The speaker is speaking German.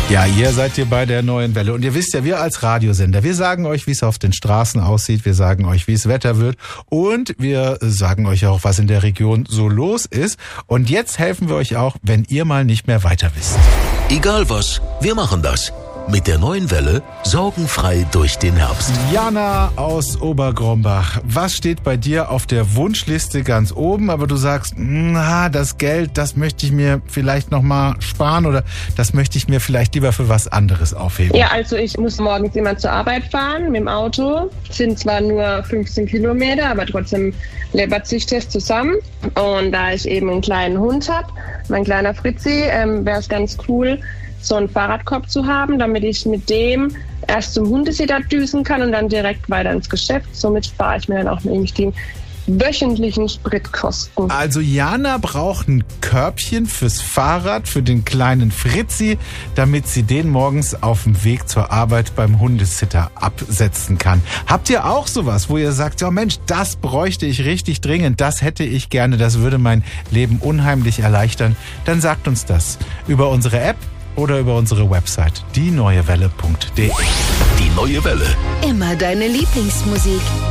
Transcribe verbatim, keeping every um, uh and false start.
Ja, ihr seid hier bei der neuen Welle. Und ihr wisst ja, wir als Radiosender, wir sagen euch, wie es auf den Straßen aussieht. Wir sagen euch, wie es Wetter wird. Und wir sagen euch auch, was in der Region so los ist. Und jetzt helfen wir euch auch, wenn ihr mal nicht mehr weiter wisst. Egal was, wir machen das. Mit der neuen Welle sorgenfrei durch den Herbst. Jana aus Obergrombach, was steht bei dir auf der Wunschliste ganz oben? Aber du sagst, na, das Geld, das möchte ich mir vielleicht noch mal sparen oder das möchte ich mir vielleicht lieber für was anderes aufheben. Ja, also ich muss morgens immer zur Arbeit fahren mit dem Auto. Sind zwar nur fünfzehn Kilometer, aber trotzdem läppert sich das zusammen. Und da ich eben einen kleinen Hund habe, mein kleiner Fritzi, ähm, wäre es ganz cool, so einen Fahrradkorb zu haben, damit ich mit dem erst zum Hundesitter düsen kann und dann direkt weiter ins Geschäft. Somit spare ich mir dann auch nämlich die wöchentlichen Spritkosten. Also Jana braucht ein Körbchen fürs Fahrrad für den kleinen Fritzi, damit sie den morgens auf dem Weg zur Arbeit beim Hundesitter absetzen kann. Habt ihr auch sowas, wo ihr sagt, ja Mensch, das bräuchte ich richtig dringend, das hätte ich gerne, das würde mein Leben unheimlich erleichtern? Dann sagt uns das über unsere App oder über unsere Website die neue welle punkt de. Die neue Welle. Immer deine Lieblingsmusik.